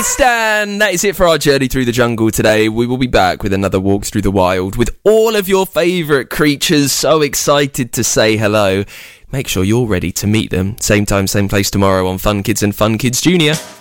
Stan, that is it for our journey through the jungle today. We will be back with another walk through the wild with all of your favourite creatures. So excited to say hello. Make sure you're ready to meet them. Same time, same place tomorrow on Fun Kids and Fun Kids Junior.